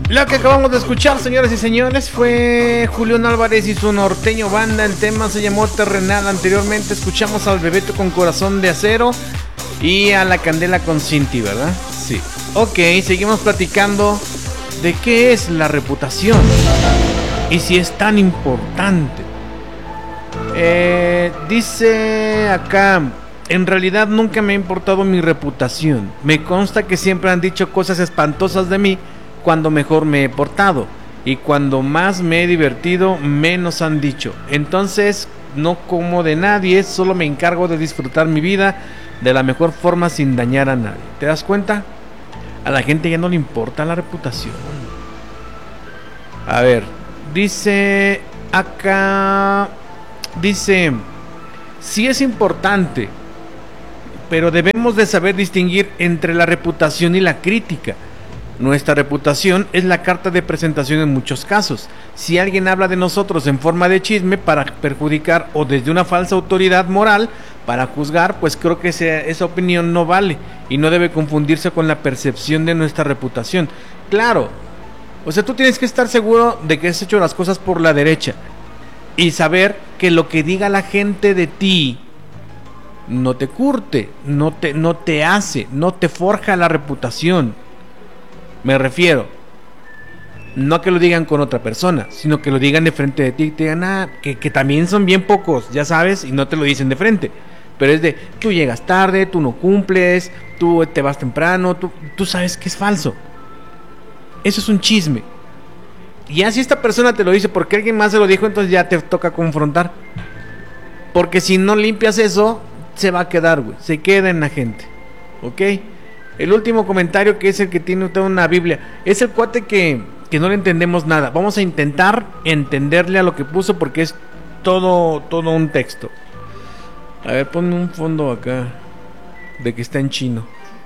Lo que acabamos de escuchar, señoras y señores, fue Julián Álvarez y su Norteño Banda. El tema se llamó Terrenal. Anteriormente escuchamos al Bebeto con Corazón de Acero y a La Candela con Cinti, ¿verdad? Sí. Ok, seguimos platicando de qué es la reputación y si es tan importante. Dice acá: en realidad nunca me ha importado mi reputación. Me consta que siempre han dicho cosas espantosas de mí cuando mejor me he portado, y cuando más me he divertido, menos han dicho. Entonces no como de nadie, solo me encargo de disfrutar mi vida de la mejor forma sin dañar a nadie. ¿Te das cuenta? A la gente ya no le importa la reputación. A ver, dice acá, dice: sí es importante, pero debemos de saber distinguir entre la reputación y la crítica. Nuestra reputación es la carta de presentación en muchos casos. Si alguien habla de nosotros en forma de chisme para perjudicar o desde una falsa autoridad moral para juzgar, pues creo que esa opinión no vale y no debe confundirse con la percepción de nuestra reputación. Claro, o sea, tú tienes que estar seguro de que has hecho las cosas por la derecha y saber que lo que diga la gente de ti no te curte, no te hace, no te forja la reputación. Me refiero, no a que lo digan con otra persona, sino que lo digan de frente de ti y te digan, que también son bien pocos, ya sabes, y no te lo dicen de frente. Pero es de, tú llegas tarde, tú no cumples, tú te vas temprano, tú sabes que es falso. Eso es un chisme. Y así esta persona te lo dice porque alguien más se lo dijo, entonces ya te toca confrontar. Porque si no limpias eso, se va a quedar, güey, se queda en la gente. ¿Ok? El último comentario, que es el que tiene toda una Biblia, es el cuate que no le entendemos nada. Vamos a intentar entenderle a lo que puso porque es todo un texto. A ver, ponme un fondo acá de que está en chino.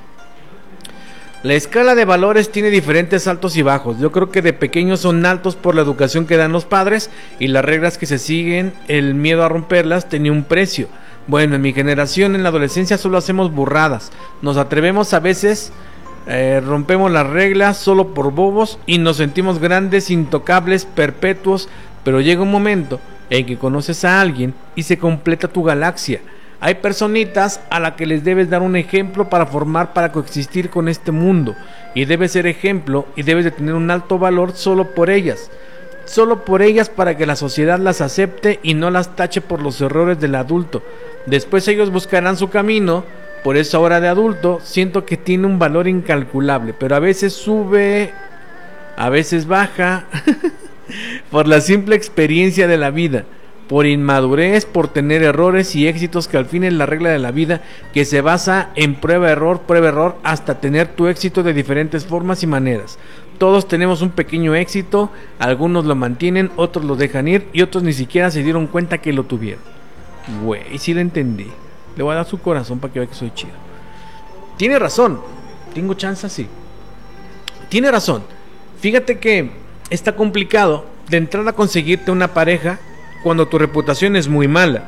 La escala de valores tiene diferentes altos y bajos. Yo creo que de pequeños son altos por la educación que dan los padres y las reglas que se siguen. El miedo a romperlas tenía un precio. Bueno, en mi generación, en la adolescencia, solo hacemos burradas. Nos atrevemos a veces, rompemos las reglas solo por bobos y nos sentimos grandes, intocables, perpetuos. Pero llega un momento en que conoces a alguien y se completa tu galaxia. Hay personitas a las que les debes dar un ejemplo para coexistir con este mundo. Y debes ser ejemplo y debes de tener un alto valor solo por ellas. Solo por ellas, para que la sociedad las acepte y no las tache por los errores del adulto. Después ellos buscarán su camino. Por eso ahora de adulto siento que tiene un valor incalculable, pero a veces sube, a veces baja por la simple experiencia de la vida, por inmadurez, por tener errores y éxitos, que al fin es la regla de la vida, que se basa en prueba error, hasta tener tu éxito de diferentes formas y maneras. Todos tenemos un pequeño éxito, algunos lo mantienen, otros lo dejan ir y otros ni siquiera se dieron cuenta que lo tuvieron. Güey, sí lo entendí. Le voy a dar su corazón para que vea que soy chido. Tiene razón, tengo chance, sí. Tiene razón. Fíjate que está complicado de entrar a conseguirte una pareja cuando tu reputación es muy mala.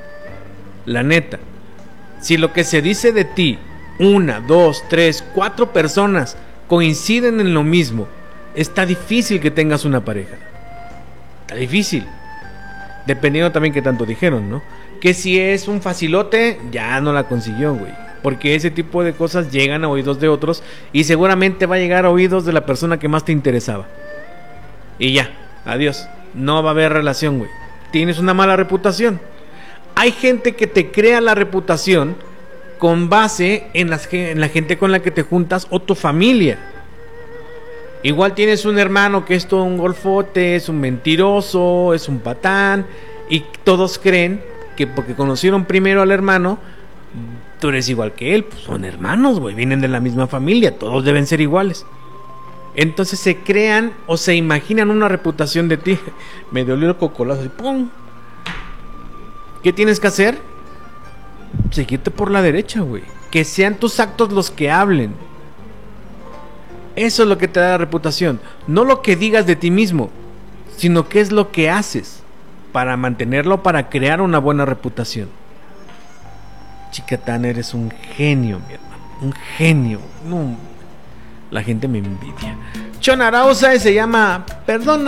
La neta, si lo que se dice de ti, 1, 2, 3, 4 personas coinciden en lo mismo, está difícil que tengas una pareja. Está difícil. Dependiendo también qué tanto dijeron, ¿no? Que si es un facilote, ya no la consiguió, güey. Porque ese tipo de cosas llegan a oídos de otros y seguramente va a llegar a oídos de la persona que más te interesaba. Y ya, adiós. No va a haber relación, güey. Tienes una mala reputación. Hay gente que te crea la reputación con base en la gente con la que te juntas o tu familia. Igual tienes un hermano que es todo un golfote, es un mentiroso, es un patán, y todos creen que porque conocieron primero al hermano, tú eres igual que él. Pues son hermanos, güey, vienen de la misma familia, todos deben ser iguales. Entonces se crean o se imaginan una reputación de ti. Me dolió el cocolazo y ¡pum! ¿Qué tienes que hacer? Seguirte por la derecha, güey. Que sean tus actos los que hablen. Eso es lo que te da la reputación. No lo que digas de ti mismo, sino qué es lo que haces para mantenerlo, para crear una buena reputación. Chicatán, eres un genio, mi hermano. Un genio. No, la gente me envidia. Chon Arauza y se llama Perdona.